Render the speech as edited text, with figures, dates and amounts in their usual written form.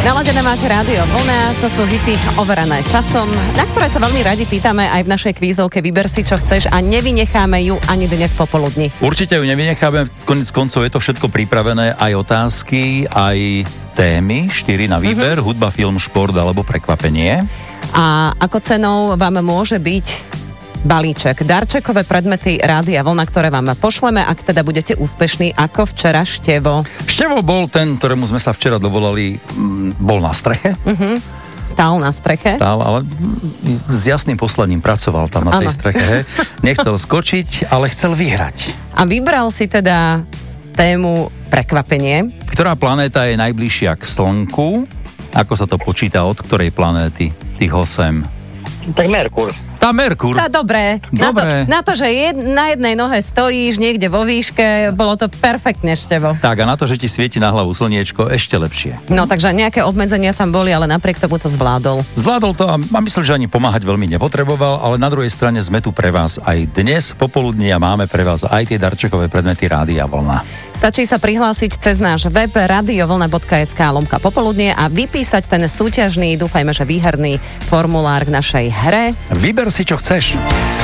Naladené máte Rádio Vlna, to sú hity overené časom, na ktoré sa veľmi radi pýtame aj v našej kvízovke Vyber si, čo chceš a nevynecháme ju ani dnes popoludní. Určite ju nevynecháme, konec koncov je to všetko pripravené, aj otázky, aj témy, 4 na výber, hudba, film, šport alebo prekvapenie. A ako cenou vám môže byť balíček, darčekové predmety Rádia Vlna, ktoré vám pošleme, ak teda budete úspešní, ako včera Števo. Števo bol ten, ktorému sme sa včera dovolali, bol na streche. Stál na streche. Stál, ale s jasným poslaním pracoval tam na tej streche. Nechcel skočiť, ale chcel vyhrať. A vybral si teda tému prekvapenie. Ktorá planéta je najbližšia k Slnku? Ako sa to počíta, od ktorej planéty? Tých 8. Tak Merkur. Tá Merkur. Tá, dobre. Na to, že na jednej nohe stojíš niekde vo výške, bolo to perfektne, Števo. Tak a na to, že ti svieti na hlavu slniečko, ešte lepšie. No takže nejaké obmedzenia tam boli, ale napriek tomu to zvládol. Zvládol to a myslím, že ani pomáhať veľmi nepotreboval, ale na druhej strane sme tu pre vás aj dnes popoludní a máme pre vás aj tie darčekové predmety Rádia Vlna. Stačí sa prihlásiť cez náš web radiovlna.sk/popoludnie a vypísať ten súťažný, dúfajme, že výherný formulár k našej hre. Vyber si, čo chceš.